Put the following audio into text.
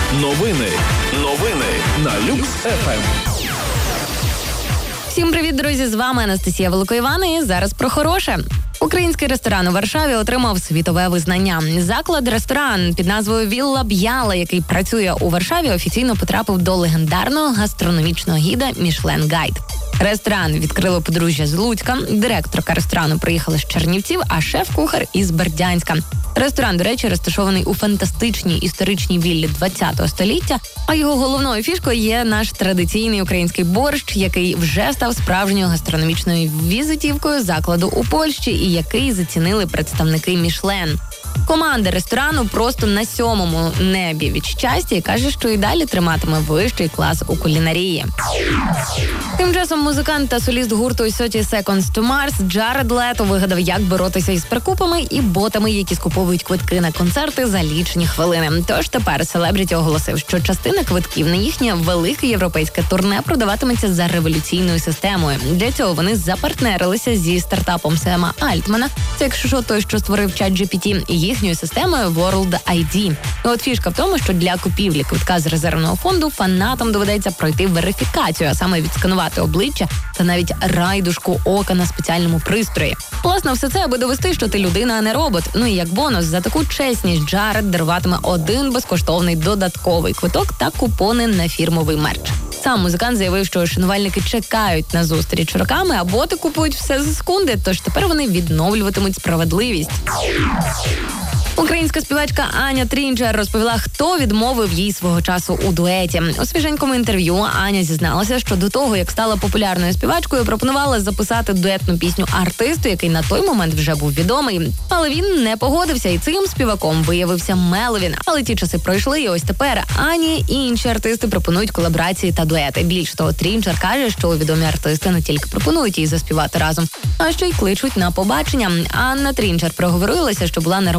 Новини на Люкс ФМ. Всім привіт, друзі! З вами Анастасія Великоївана і зараз про хороше. Український ресторан у Варшаві отримав світове визнання. Заклад-ресторан під назвою «Вілла Б'яла», який працює у Варшаві, офіційно потрапив до легендарного гастрономічного гіда «Мішлен Гайд». Ресторан відкрило подружжя з Луцька, директорка ресторану приїхала з Чернівців, а шеф-кухар із Бердянська. Ресторан, до речі, розташований у фантастичній історичній віллі ХХ століття, а його головною фішкою є наш традиційний український борщ, який вже став справжньою гастрономічною візитівкою закладу у Польщі і який зацінили представники Мішлен. Команда ресторану просто на 7-му небі від щастя і каже, що і далі триматиме вищий клас у кулінарії. Тим часом музикант та соліст гурту 30 Seconds to Mars Джаред Лето вигадав, як боротися із перекупами і ботами, які скуповують квитки на концерти за лічені хвилини. Тож тепер селебріті оголосив, що частина квитків на їхнє велике європейське турне продаватиметься за революційною системою. Для цього вони запартнерилися зі стартапом Сема Альтмана, це якщо що той, що створив ChatGPT, і їхньою системою World ID. І от фішка в тому, що для купівлі квитка з резервного фонду фанатам доведеться пройти верифікацію, а саме відсканувати обличчя та навіть райдушку ока на спеціальному пристрої. Власне, все це, аби довести, що ти людина, а не робот. Ну і як бонус, за таку чесність Джаред даруватиме один безкоштовний додатковий квиток та купони на фірмовий мерч. Сам музикант заявив, що шанувальники чекають на зустріч роками, а боти купують все за секунди, тож тепер вони відновлюватимуть справедливість. Українська співачка Аня Трінчер розповіла, хто відмовив їй свого часу у дуеті. У свіженькому інтерв'ю Аня зізналася, що до того, як стала популярною співачкою, пропонувала записати дуетну пісню артисту, який на той момент вже був відомий. Але він не погодився, і цим співаком виявився Меловін. Але ті часи пройшли, і ось тепер Ані і інші артисти пропонують колаборації та дуети. Більш того, Трінчер каже, що відомі артисти не тільки пропонують їй заспівати разом, а ще й кличуть на побачення. Анна Трінчер проговорилася, що була на